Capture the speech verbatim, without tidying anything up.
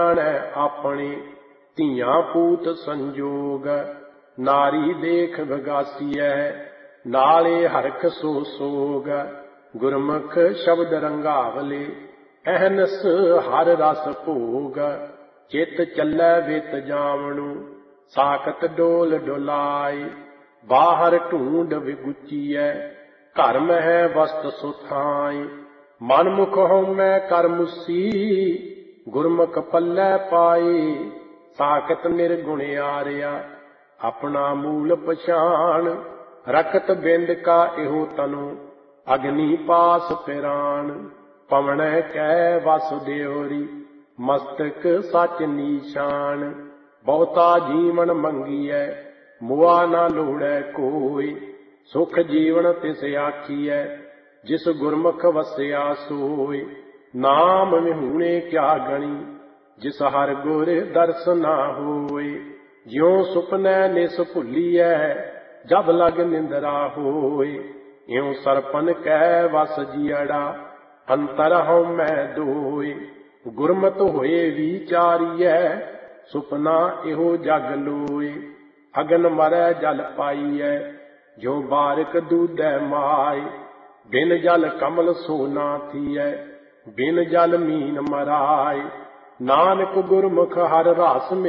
ਆਪਣੇ ਧੀਆਂ ਪੂਤ ਸੰਜੋਗ। ਨਾਰੀ ਦੇਖ ਵਿਗਾਸੀਐ ਨਾਲੇ ਹਰਖ ਸੋ ਸੋਗ। ਗੁਰਮੁਖ ਸ਼ਬਦ ਰੰਗਾਵਲੇ ਅਹਨਸ ਹਰ ਰਸ ਭੋਗ। ਚਿਤ ਚੱਲੈ ਵਿਤ ਜਾਵਣੂ ਸਾਕਤ ਡੋਲ ਡੁਲਾਏ। ਬਾਹਰ ਢੂੰਡ ਵਿਗੁਚੀਐ ਘਰ ਮਹਿ ਵਸਤ ਸੁਥਾਈ। ਮਨ ਮੁਖ ਹਉਮੈ ਕਰ ਮੁਸੀ ਗੁਰਮੁਖ ਪੱਲੇ ਪਾਏ। ਸਾਕਤ ਨਿਰਗੁਣ ਆਰਿਆ ਆਪਣਾ ਮੂਲ ਪਛਾਣ। ਰਖਤ ਬਿੰਦ ਕਾ ਇਹੋ ਤਨੁ ਅਗਨੀ ਪਾਸ ਪਿਰਾਣ। ਪਵਣੈ ਕੈ ਵਸ ਦਿਉਰੀ ਮਸਤਕ ਸਚ ਨੀਸ਼ਾਨ। ਬਹੁਤਾ ਜੀਵਨ ਮੰਗੀਐ ਮੁਆ ਨਾ ਲੋੜੈ ਕੋਈ। ਸੁਖ ਜੀਵਨ ਤਿਸ ਆਖੀਐ ਜਿਸ ਗੁਰਮੁਖ ਵਸਿਆ ਸੋਈ। ਨਾਮ ਵਿਹੂਣੇ ਕਿਆ ਗਣੀ ਜਿਸ ਹਰ ਗੁਰ ਦਰਸ ਨਾ ਹੋਏ। ਜਿਉ ਸੁਪਨੈ ਨਿਸ ਭੁੱਲੀਐ ਜਬ ਲਗ ਨਿੰਦਰਾ ਹੋਏ। ਇਉ ਸਰਪਨ ਕੈ ਵਸ ਜੀਅੜਾ ਅੰਤਰ ਹਉਮੈ ਦੋਏ। ਗੁਰਮਤਿ ਹੋਏ ਵਿਚਾਰੀਐ ਸੁਪਨਾ ਇਹੋ ਜਗ ਲੋਏ। ਅਗਨ ਮਰੈ ਜਲ ਪਾਈਐ ਜੋ ਬਾਰਿਕ ਦੂਧੈ ਮਾਏ। ਬਿਨ ਜਲ ਕਮਲ ਸੋ ਨਾ ਥੀਐ ਬਿਨ ਜਲ ਮੀਨ ਮਰਾਏ। ਨਾਨਕ ਗੁਰਮੁਖ ਹਰ ਰਸ